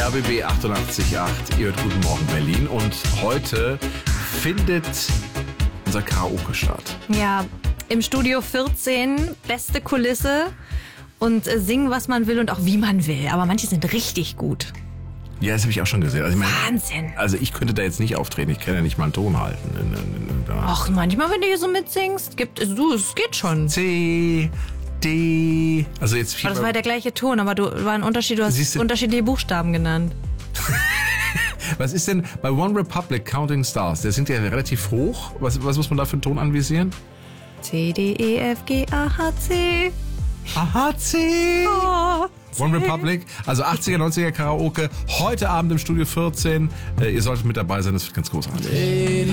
RBB 88.8. Ihr hört Guten Morgen Berlin. Und heute findet unser Karaoke statt. Ja, im Studio 14, beste Kulisse und singen, was man will und auch wie man will. Aber manche sind richtig gut. Ja, das habe ich auch schon gesehen. Also Wahnsinn. Also ich könnte da jetzt nicht auftreten. Ich kann ja nicht mal einen Ton halten. Ach, manchmal, wenn du hier so mitsingst, es geht schon. C, D. Also jetzt Aber das war der gleiche Ton, aber du hast unterschiedliche Buchstaben genannt. Was ist denn bei One Republic Counting Stars? Der sind ja relativ hoch. Was muss man da für einen Ton anvisieren? C, D, E, F, G, A, H, C. Aha, C. Oh, C. One Republic, also 80er, 90er Karaoke, heute Abend im Studio 14. Ihr solltet mit dabei sein, das wird ganz großartig.